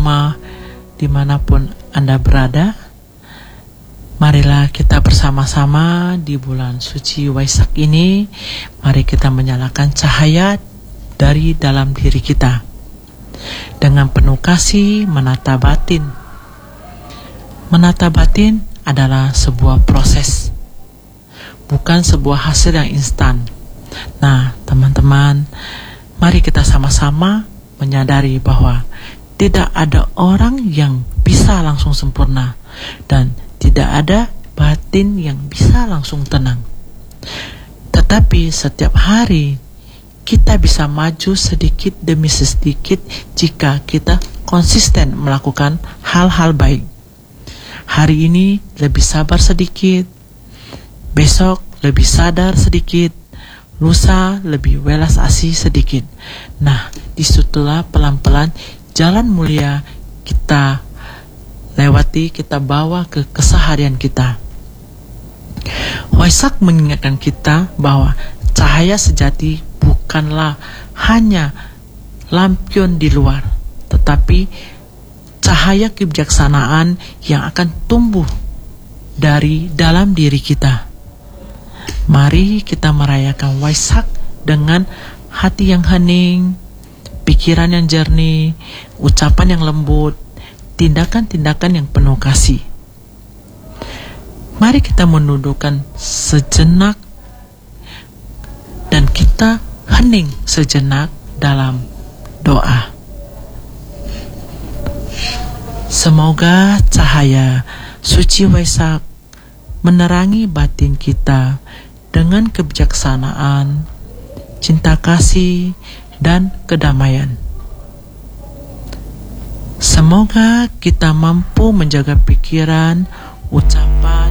rumah, dimanapun Anda berada. Marilah kita bersama-sama di bulan suci Waisak ini. Mari kita menyalakan cahaya dari dalam diri kita. Dengan penuh kasih menata batin. Menata batin adalah sebuah proses, bukan sebuah hasil yang instan. Nah, teman-teman, mari kita sama-sama menyadari bahwa tidak ada orang yang bisa langsung sempurna dan tidak ada batin yang bisa langsung tenang. Tetapi setiap hari kita bisa maju sedikit demi sedikit jika kita konsisten melakukan hal-hal baik. Hari ini lebih sabar sedikit, besok lebih sadar sedikit, lusa lebih welas asih sedikit. Nah, disitulah pelan-pelan jalan mulia kita lewati, kita bawa ke keseharian kita. Waisak mengingatkan kita bahwa cahaya sejati bukanlah hanya lampion di luar, tetapi cahaya kebijaksanaan yang akan tumbuh dari dalam diri kita. Mari kita merayakan Waisak dengan hati yang hening, pikiran yang jernih, ucapan yang lembut, tindakan-tindakan yang penuh kasih. Mari kita menundukkan sejenak dan kita hening sejenak dalam doa. Semoga cahaya suci Waisak menerangi batin kita dengan kebijaksanaan, cinta kasih, dan kedamaian. Semoga kita mampu menjaga pikiran, ucapan,